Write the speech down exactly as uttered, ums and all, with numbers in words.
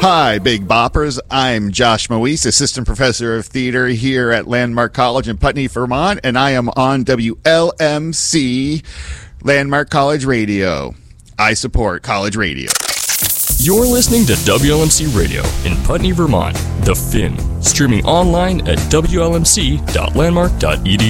Hi, Big Boppers. I'm Josh Moise, Assistant Professor of Theater here at Landmark College in Putney, Vermont, and I am on W L M C, Landmark College Radio. I support college radio. You're listening to W L M C Radio in Putney, Vermont, The Fin, streaming online at W L M C dot landmark dot E D U.